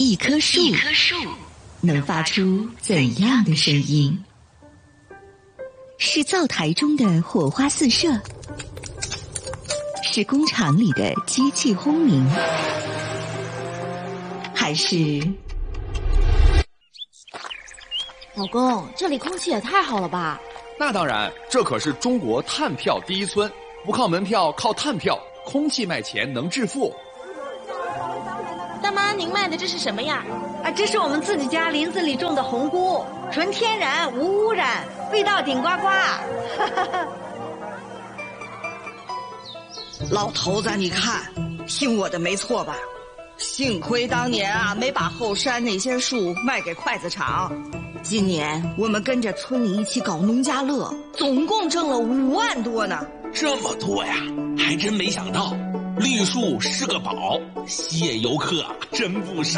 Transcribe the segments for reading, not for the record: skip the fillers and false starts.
一棵树能发出怎样的声音？是灶台中的火花四射，是工厂里的机器轰鸣，还是…… 老公，这里空气也太好了吧？ 那当然，这可是中国碳票第一村，不靠门票，靠碳票，空气卖钱能致富。 大妈，您卖的这是什么呀？ 这是我们自己家林子里种的红菇，纯天然无污染，味道顶呱呱。 老头子，你看，听我的没错吧？幸亏当年没把后山那些树卖给筷子厂。今年我们跟着村里一起搞农家乐，总共挣了5万多呢。 这么多呀，还真没想到，绿树是个宝，吸引游客真不少。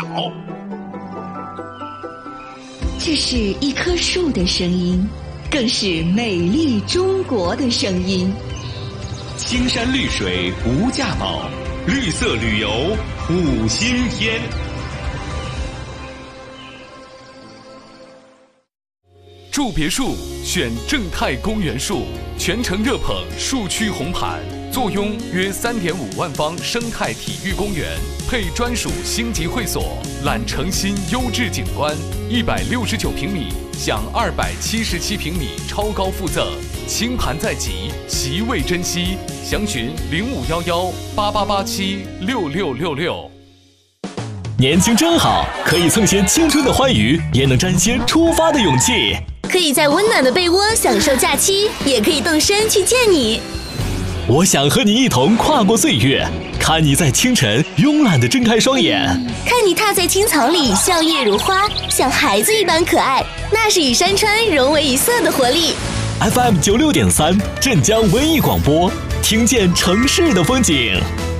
这是一棵树的声音，更是美丽中国的声音。 青山绿水无价宝，绿色旅游5星天。 住别墅选正泰公园树，全程热捧树区红盘，坐拥约3.5万方生态体育公园，配专属星级会所，揽城新优质景观，169平米享277平米超高附赠，清盘在即，席位珍惜，详询051188876666。 年轻真好，可以蹭些青春的欢愉，也能沾些出发的勇气。 可以在温暖的被窝享受假期，也可以动身去见你。 我想和你一同跨过岁月，看你在清晨慵懒地睁开双眼， 看你踏在青草里笑靥如花，像孩子一般可爱，那是与山川融为一色的活力。 FM96.3镇江文艺广播，听见城市的风景。